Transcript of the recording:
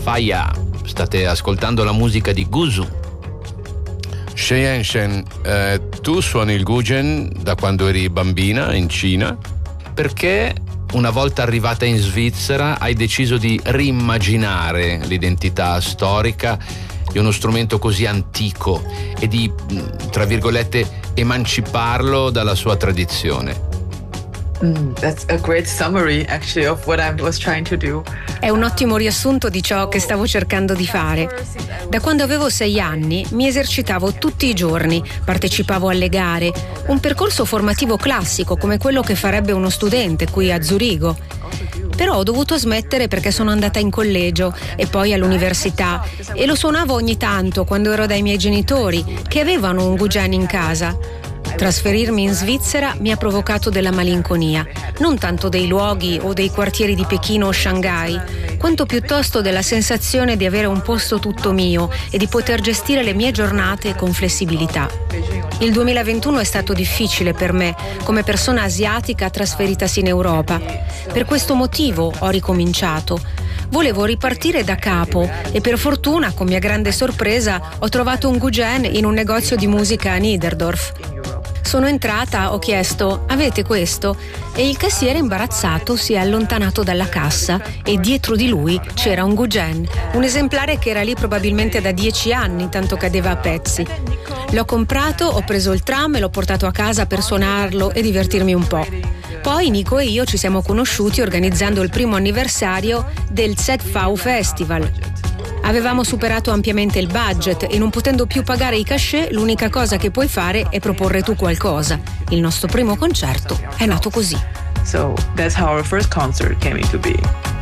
Faya, state ascoltando la musica di Guzu. Cheyenne Shen, tu suoni il guzheng da quando eri bambina in Cina? Perché una volta arrivata in Svizzera hai deciso di rimmaginare l'identità storica di uno strumento così antico e di, tra virgolette, emanciparlo dalla sua tradizione? That's a great summary actually of what I was trying to do. È un ottimo riassunto di ciò che stavo cercando di fare. Da quando avevo 6 anni mi esercitavo tutti i giorni, partecipavo alle gare, un percorso formativo classico come quello che farebbe uno studente qui a Zurigo. Però ho dovuto smettere perché sono andata in collegio e poi all'università e lo suonavo ogni tanto quando ero dai miei genitori che avevano un guzheng in casa. Trasferirmi in Svizzera mi ha provocato della malinconia, non tanto dei luoghi o dei quartieri di Pechino o Shanghai, quanto piuttosto della sensazione di avere un posto tutto mio e di poter gestire le mie giornate con flessibilità. Il 2021 è stato difficile per me, come persona asiatica trasferitasi in Europa. Per questo motivo ho ricominciato. Volevo ripartire da capo e per fortuna, con mia grande sorpresa, ho trovato un guzheng in un negozio di musica a Niederdorf. Sono entrata, ho chiesto: avete questo? E il cassiere imbarazzato si è allontanato dalla cassa e dietro di lui c'era un guzheng, un esemplare che era lì probabilmente da 10 anni, tanto cadeva a pezzi. L'ho comprato, ho preso il tram e l'ho portato a casa per suonarlo e divertirmi un po'. Poi Nico e io ci siamo conosciuti organizzando il primo anniversario del ZV Festival. Avevamo superato ampiamente il budget e non potendo più pagare i cachet, l'unica cosa che puoi fare è proporre tu qualcosa. Il nostro primo concerto è nato così. So that's how our first concert came into being.